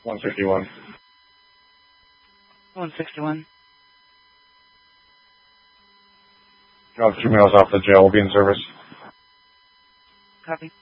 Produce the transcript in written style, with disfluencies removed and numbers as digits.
161. 161. Drop 2 males off the jail. Will be in service. Copy.